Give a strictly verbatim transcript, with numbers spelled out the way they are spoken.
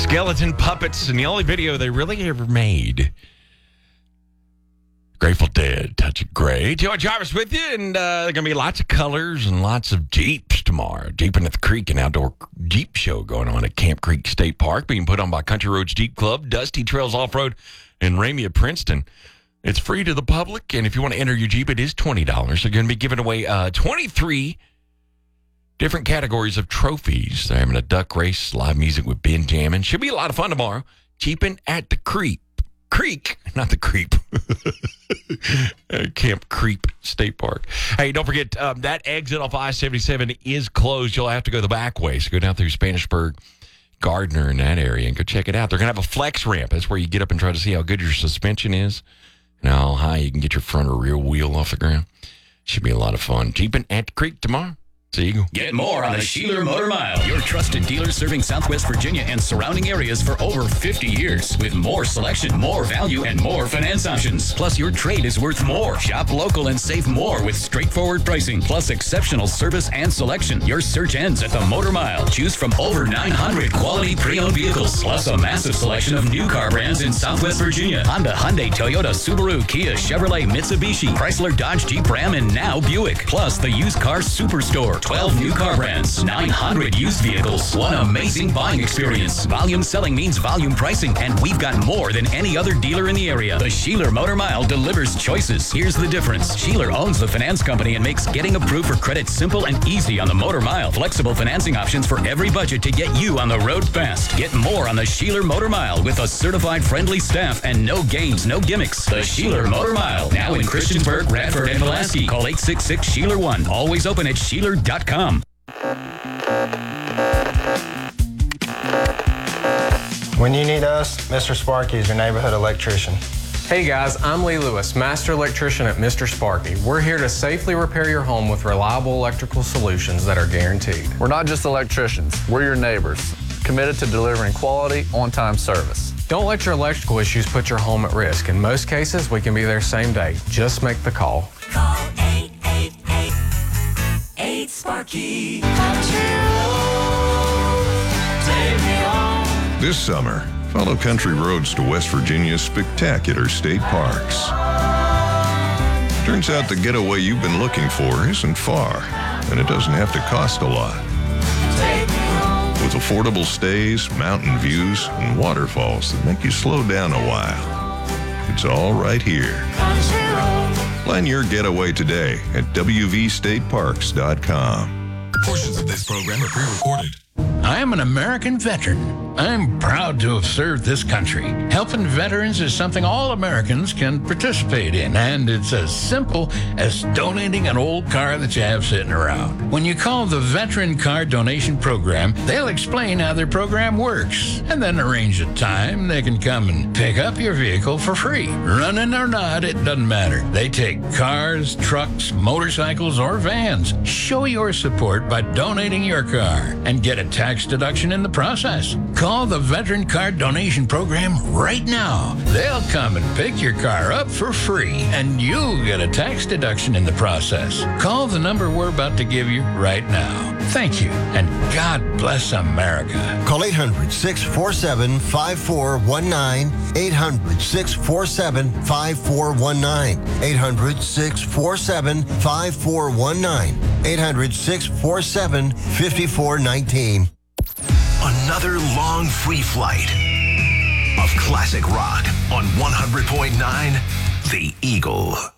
Skeleton puppets, and the only video they really ever made. Grateful Dead, Touch of Grey. Joe Jarvis with you, and uh, there are going to be lots of colors and lots of Jeeps tomorrow. Jeeping at the Creek, an outdoor Jeep show going on at Camp Creek State Park, being put on by Country Roads Jeep Club, Dusty Trails Off-Road, and Ramey of Princeton. It's free to the public, and if you want to enter your Jeep, it is twenty dollars. They're going to be giving away uh, twenty-three different categories of trophies. They're having a duck race, live music with Ben Jammin. Should be a lot of fun tomorrow. Jeeping at the Creek. Creek, not the Creep. Camp Creek State Park. Hey, don't forget, um, that exit off I seventy-seven is closed. You'll have to go the back way. So go down through Spanishburg, Gardner, in that area, and go check it out. They're going to have a flex ramp. That's where you get up and try to see how good your suspension is and how high you can get your front or rear wheel off the ground. Should be a lot of fun. Jeeping at the Creek tomorrow. See you. Get more on the Sheeler Motor Mile, your trusted dealer serving Southwest Virginia and surrounding areas for over fifty years. With more selection, more value, and more finance options. Plus, your trade is worth more. Shop local and save more with straightforward pricing, plus exceptional service and selection. Your search ends at the Motor Mile. Choose from over nine hundred quality pre-owned vehicles, plus a massive selection of new car brands in Southwest Virginia. Honda, Hyundai, Toyota, Subaru, Kia, Chevrolet, Mitsubishi, Chrysler, Dodge, Jeep, Ram, and now Buick. Plus, the used car superstore. twelve new car brands, nine hundred used vehicles, one amazing buying experience. Volume selling means volume pricing, and we've got more than any other dealer in the area. The Sheeler Motor Mile delivers choices. Here's the difference. Sheeler owns the finance company and makes getting approved for credit simple and easy on the Motor Mile. Flexible financing options for every budget to get you on the road fast. Get more on the Sheeler Motor Mile with a certified friendly staff and no games, no gimmicks. The Sheeler Motor Mile, now in Christiansburg, Radford, and Pulaski. Call eight six six, Sheeler one. Always open at Sheeler dot com. When you need us, Mister Sparky is your neighborhood electrician. Hey guys, I'm Lee Lewis, Master Electrician at Mister Sparky. We're here to safely repair your home with reliable electrical solutions that are guaranteed. We're not just electricians, we're your neighbors, committed to delivering quality, on-time service. Don't let your electrical issues put your home at risk. In most cases, we can be there same day. Just make the call. Call eight eight eight, eight Sparky. This summer, follow Country Roads to West Virginia's spectacular state parks. Turns out the getaway you've been looking for isn't far, and it doesn't have to cost a lot. With affordable stays, mountain views, and waterfalls that make you slow down a while. It's all right here. Plan your getaway today at w v state parks dot com. Portions of this program are pre-recorded. I am an American veteran. I'm proud to have served this country. Helping veterans is something all Americans can participate in, and it's as simple as donating an old car that you have sitting around. When you call the Veteran Car Donation Program, they'll explain how their program works, and then arrange a time they can come and pick up your vehicle for free. Running or not, it doesn't matter. They take cars, trucks, motorcycles, or vans. Show your support by donating your car and get a tax deduction in the process. Call the Veteran Car Donation Program right now. They'll come and pick your car up for free, and you'll get a tax deduction in the process. Call the number we're about to give you right now. Thank you, and God bless America. Call eight hundred, six four seven, five four one nine, eight hundred, six four seven, five four one nine, eight hundred, six four seven, five four one nine, eight hundred, six four seven, five four one nine. Another long free flight of classic rock on one hundred point nine The Eagle.